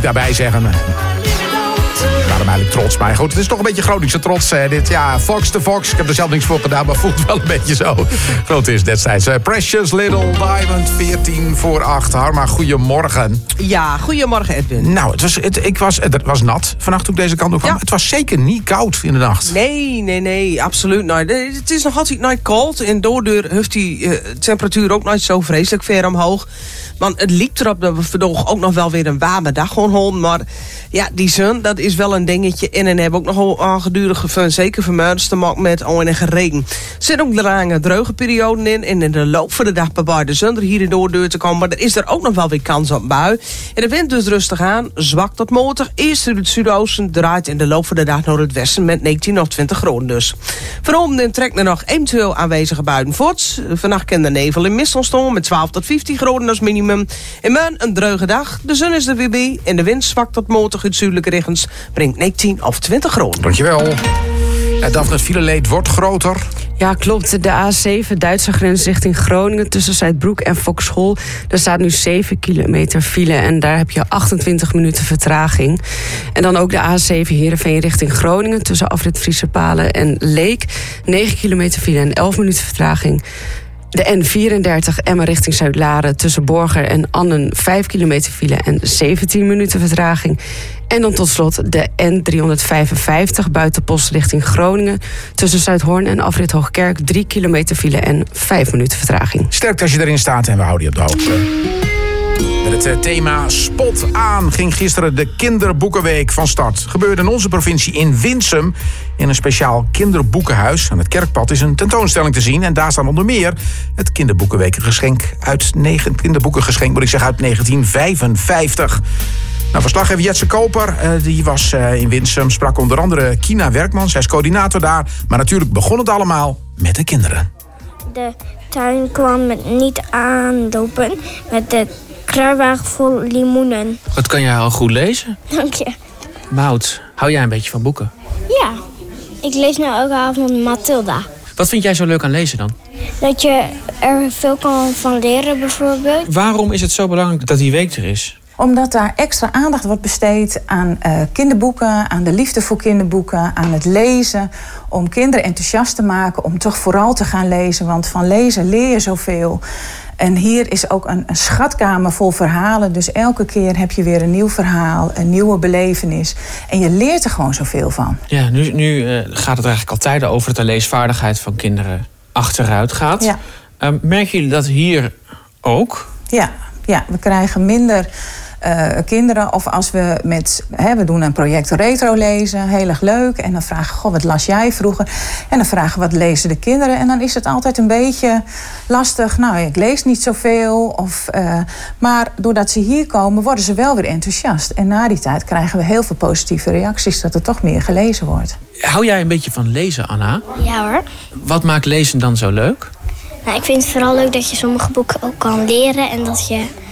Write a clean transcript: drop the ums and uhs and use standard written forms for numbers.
daarbij zeggen. Daarom eigenlijk trots. Maar goed, het is toch een beetje Groningse trots. Dit, ja, Fox the Fox. Ik heb er zelf niks voor gedaan, maar voelt wel een beetje zo. Groot is destijds. Precious Little Diamond, 14:08. Harma, goedemorgen. Ja, goedemorgen Edwin. Nou, het was nat vannacht toen ik deze kant op kwam. Ja. Het was zeker niet koud in de nacht. Nee, absoluut niet. Het is nog altijd nooit koud. En daardoor heeft die temperatuur ook nooit zo vreselijk ver omhoog. Want het liep erop dat we vandaag ook nog wel weer een warme dag gaan houden. Maar ja, die zon, dat is wel een dingetje. En dan hebben we ook nog een gedurige fun. Zeker vanmiddag te maken met enige regen. Er zitten ook lange droge perioden in. En in de loop van de dag bij de zon er hier en door deur te komen. Maar er is er ook nog wel weer kans op bui. En de wind dus rustig aan. Zwak tot matig. Eerst in het zuidoosten. Draait in de loop van de dag naar het westen met 19 of 20 graden dus. Vanochtend trekt er nog eventueel aanwezige buien voort. Vannacht kan de nevel en mist ontstaan met 12 tot 15 graden als minimum. In morgen een droge dag. De zon is er weer bij. En de wind zwakt tot matig uit zuidelijke richtings. Brengt 19 of 20 graden. Dankjewel. Daphne, het fileleed wordt groter. Ja, klopt. De A7, Duitse grens richting Groningen tussen Zuidbroek en Foxhol. Daar staat nu 7 kilometer file en daar heb je 28 minuten vertraging. En dan ook de A7 Heerenveen richting Groningen tussen afrit Frieschepalen en Leek. 9 kilometer file en 11 minuten vertraging. De N34 Emmen richting Zuid-Laren tussen Borger en Annen 5 kilometer file en 17 minuten vertraging. En dan tot slot de N355 buitenpost richting Groningen tussen Zuidhoorn en afrit Hoogkerk 3 kilometer file en 5 minuten vertraging. Sterk als je erin staat en we houden je op de hoogte. Met het thema Spot aan ging gisteren de Kinderboekenweek van start. Gebeurde in onze provincie in Winsum. In een speciaal kinderboekenhuis aan het Kerkpad is een tentoonstelling te zien. En daar staan onder meer het kinderboekengeschenk uit 1955. Nou, verslaggever Jetse Koper, die was in Winsum, sprak onder andere Kina Werkmans. Zij is coördinator daar. Maar natuurlijk begon het allemaal met de kinderen. De tuin kwam niet aanlopen met de kruiwagen vol limoenen. Wat kan jij al goed lezen? Dank je. Maud, hou jij een beetje van boeken? Ja, ik lees nou elke avond Mathilda. Wat vind jij zo leuk aan lezen dan? Dat je er veel kan van leren bijvoorbeeld. Waarom is het zo belangrijk dat die week er is? Omdat daar extra aandacht wordt besteed aan kinderboeken, aan de liefde voor kinderboeken, aan het lezen. Om kinderen enthousiast te maken, om toch vooral te gaan lezen. Want van lezen leer je zoveel. En hier is ook een schatkamer vol verhalen. Dus elke keer heb je weer een nieuw verhaal, een nieuwe belevenis. En je leert er gewoon zoveel van. Ja, nu gaat het eigenlijk al tijden over dat de leesvaardigheid van kinderen achteruit gaat. Ja. Merken jullie dat hier ook? Ja, we krijgen minder kinderen. Of als we we doen een project retro lezen, heel erg leuk. En dan vragen we, wat las jij vroeger? En dan vragen we, wat lezen de kinderen? En dan is het altijd een beetje lastig. Nou, ik lees niet zoveel. Maar doordat ze hier komen, worden ze wel weer enthousiast. En na die tijd krijgen we heel veel positieve reacties dat er toch meer gelezen wordt. Hou jij een beetje van lezen, Anna? Ja hoor. Wat maakt lezen dan zo leuk? Nou, ik vind het vooral leuk dat je sommige boeken ook kan leren en dat je